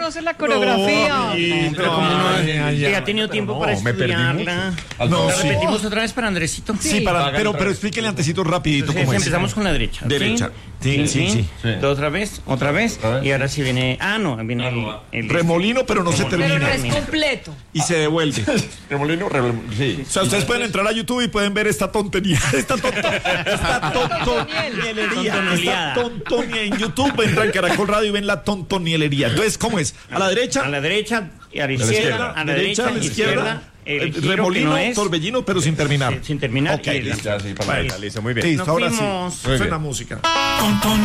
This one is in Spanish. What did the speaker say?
conoce la coreografía. Pero como que ha tenido tiempo para estudiarla. No, La sí. repetimos otra vez para Andresito. Sí, pero explíquenle antecito rapidito Entonces, cómo es. empezamos con la derecha. Derecha. Sí. Otra vez. Y ahora sí viene. Viene el Remolino, pero no se Pero termina. no es completo. Y se devuelve. Remolino, sí. O sea, ustedes pueden entrar a YouTube y pueden ver esta tontería. Esta tontonielería en YouTube. Entran Caracol Radio y ven la tontonielería. Entonces, ¿cómo es? A la derecha. A la derecha y a la izquierda. A la derecha, a la izquierda. El giro remolino, que no es, torbellino, pero sin terminar. Sin terminar. Ok, y listo. Ya, sí, para listo, muy bien. Listo, ahora sí. fuimos. Suena música.